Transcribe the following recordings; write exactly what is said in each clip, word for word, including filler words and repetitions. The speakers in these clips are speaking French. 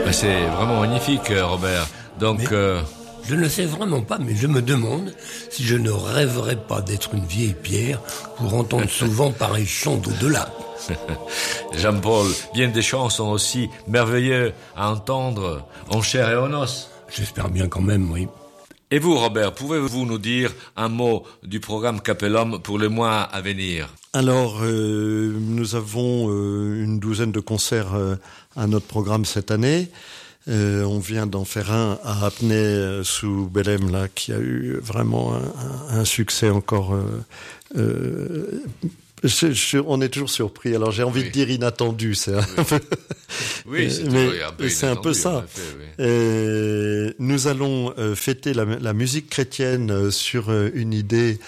C'est vraiment magnifique, Robert. Donc... Mais... Euh... Je ne sais vraiment pas, mais je me demande si je ne rêverais pas d'être une vieille pierre pour entendre souvent pareil chant d'au-delà. Jean-Paul, bien des chants sont aussi merveilleux à entendre en chair et en os. J'espère bien quand même, oui. Et vous, Robert, pouvez-vous nous dire un mot du programme Capellum pour les mois à venir? Alors, euh, nous avons euh, une douzaine de concerts euh, à notre programme cette année. Euh, on vient d'en faire un à Apnée euh, sous Belém, là, qui a eu vraiment un, un, un succès encore. Euh, euh, je, je, on est toujours surpris. Alors j'ai envie oui. de dire inattendu, c'est un oui. peu. Oui, c'est, mais un peu, c'est un peu ça. Fait, oui. euh, nous allons euh, fêter la, la musique chrétienne sur euh, une idée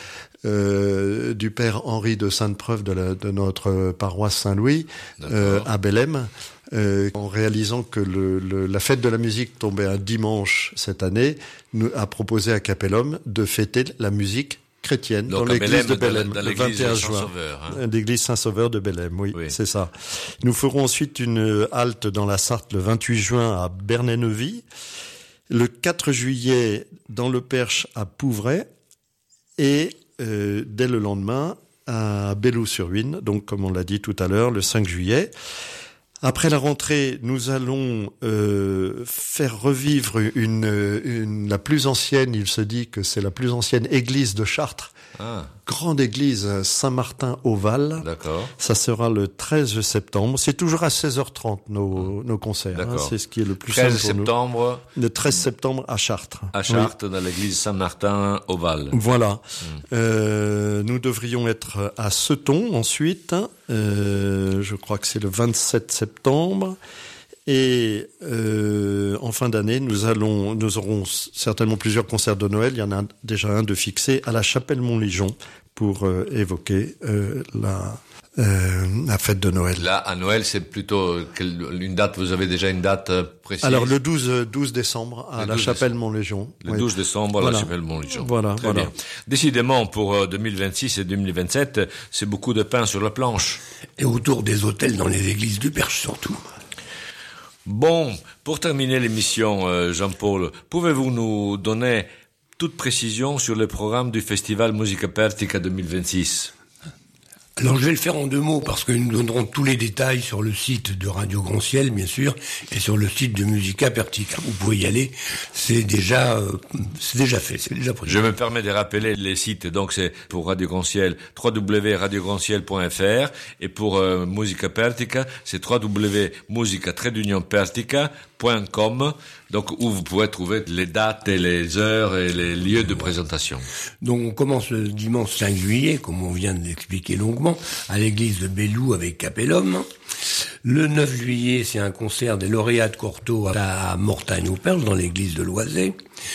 euh, du père Henri de Sainte-Preuve de, la, de notre paroisse Saint-Louis euh, à Belém. Euh, en réalisant que le, le, la fête de la musique tombait un dimanche cette année, nous a proposé à Capellum de fêter la musique chrétienne donc dans l'église de Belém, le vingt et un juin, hein. l'église Saint-Sauveur de Belém, oui, oui, c'est ça. Nous ferons ensuite une halte dans la Sarthe le vingt-huit juin à Bernay-Neuvy, le quatre juillet dans le Perche à Pouvray et euh, dès le lendemain à Belloux-sur-Huisne, donc comme on l'a dit tout à l'heure, le cinq juillet. Après la rentrée, nous allons euh, faire revivre une, une la plus ancienne, il se dit que c'est la plus ancienne église de Chartres, ah. grande église Saint-Martin-au-Val. D'accord. Ça sera le treize septembre. C'est toujours à seize heures trente nos, nos concerts. Hein, c'est ce qui est le plus simple pour septembre. Nous. Le treize septembre à Chartres. À Chartres, oui. Dans l'église Saint-Martin-au-Val. Voilà. Mmh. Euh, nous devrions être à Seton ensuite. Euh, je crois que c'est le vingt-sept septembre. Et euh, en fin d'année, nous allons, nous aurons certainement plusieurs concerts de Noël. Il y en a déjà un de fixé à la Chapelle Montlégion pour euh, évoquer euh, la euh, la fête de Noël. Là, à Noël, c'est plutôt une date. Vous avez déjà une date précise? Alors le douze décembre à la Chapelle Montlégion. Le douze décembre à voilà. la Chapelle Montlégion. Voilà, Très voilà. bien. Décidément, pour deux mille vingt-six et deux mille vingt-sept, c'est beaucoup de pain sur la planche. Et autour des autels dans les églises du Perche surtout. Bon, pour terminer l'émission, Jean-Paul, pouvez-vous nous donner toute précision sur le programme du Festival Musica Pertica deux mille vingt-six? Alors je vais le faire en deux mots parce que nous donnerons tous les détails sur le site de Radio Grand Ciel, bien sûr, et sur le site de Musica Pertica. Vous pouvez y aller, c'est déjà, euh, c'est déjà fait, c'est déjà prévu. Je me permets de rappeler les sites. Donc c'est pour Radio Grand Ciel, w w w point radio grand ciel point f r, et pour euh, Musica Pertica, c'est w w w point musica pertica point com. Donc où vous pouvez trouver les dates et les heures et les lieux de présentation. Donc on commence le dimanche cinq juillet, comme on vient de l'expliquer longuement, à l'église de Belloux avec Capellum. Le neuf juillet, c'est un concert des lauréats de Cortot à Mortagne-au-Perche, dans l'église de Loisé.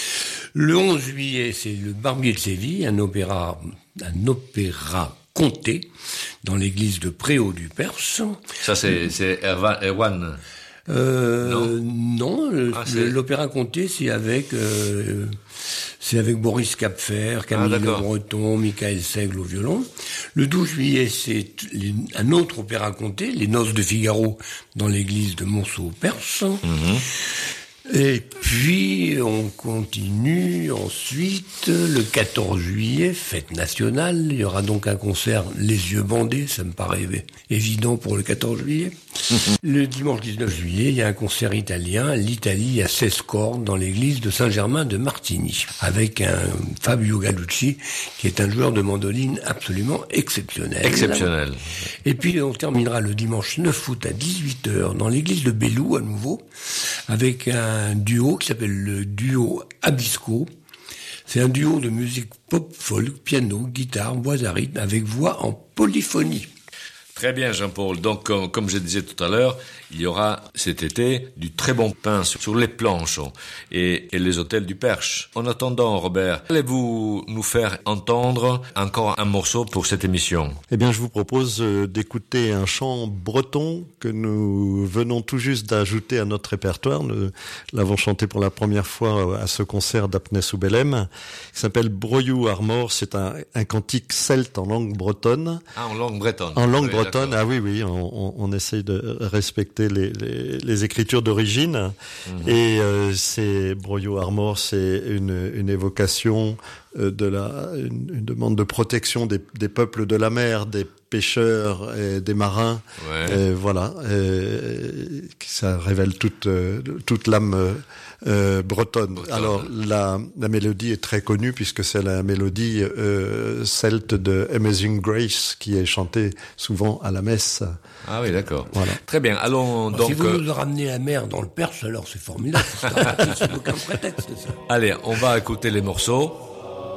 Le onze juillet, c'est le Barbier de Séville, un opéra, un opéra conté, dans l'église de Préau du Perche. Ça, c'est, c'est Erwan. Euh, non, non ah, l'opéra conté, c'est avec, euh, c'est avec Boris Capfer, Camille ah, Le Breton, Michael Seigle au violon. Le douze juillet, c'est les, un autre opéra conté, Les Noces de Figaro, dans l'église de Monceau-Perche. Mm-hmm. Et puis, on continue ensuite, le quatorze juillet, fête nationale. Il y aura donc un concert Les Yeux Bandés, ça me paraît évident pour le quatorze juillet. Le dimanche dix-neuf juillet, il y a un concert italien, l'Italie à seize cordes, dans l'église de Saint-Germain de Martigny, avec un Fabio Gallucci, qui est un joueur de mandoline absolument exceptionnel. Exceptionnel. Et puis, on terminera le dimanche neuf août à dix-huit heures, dans l'église de Belloux, à nouveau, avec un duo qui s'appelle le duo Abisco. C'est un duo de musique pop, folk, piano, guitare, voix à rythme, avec voix en polyphonie. Très bien, Jean-Paul. Donc, comme, comme je disais tout à l'heure, il y aura cet été du très bon pain sur, sur les planches et, et les hôtels du Perche. En attendant, Robert, allez-vous nous faire entendre encore un morceau pour cette émission? Eh bien, je vous propose d'écouter un chant breton que nous venons tout juste d'ajouter à notre répertoire. Nous l'avons chanté pour la première fois à ce concert d'Apnée sous Belém, qui s'appelle Broyou Armor. C'est un, un cantique celte en langue bretonne. Ah, en langue bretonne. En langue oui, bretonne, d'accord. ah oui, oui, on, on, on essaye de respecter écouter les, les, les écritures d'origine. Mmh. Et euh, c'est Broyot Armor, c'est une, une évocation euh, de la, une, une demande de protection des, des peuples de la mer, des pêcheurs et des marins. Ouais. Et voilà, et ça révèle toute euh, toute l'âme euh, bretonne. Bretonne. Alors la la mélodie est très connue puisque c'est la mélodie euh, celte de Amazing Grace qui est chantée souvent à la messe. Ah oui, d'accord. Voilà. Très bien. Allons alors, donc. Si vous euh... nous ramenez la mer dans le Perche, alors c'est formidable. C'est aucun prétexte ça. Allez, on va écouter les morceaux.